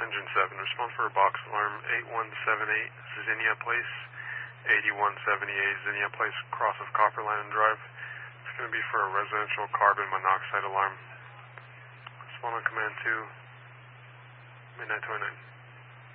Engine 7, respond for a box alarm 8178 Zinnia Place, 8178 Zinnia Place, cross of Copperline Drive. It's going to be for a residential carbon monoxide alarm. Respond on command 2, midnight 29.